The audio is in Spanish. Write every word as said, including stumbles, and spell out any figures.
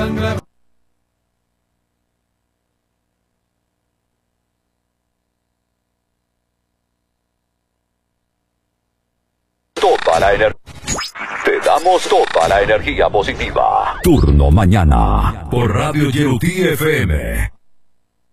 sangrar. Toda la energía. Te damos toda la energía positiva. Turno mañana por Radio Yeruti F M.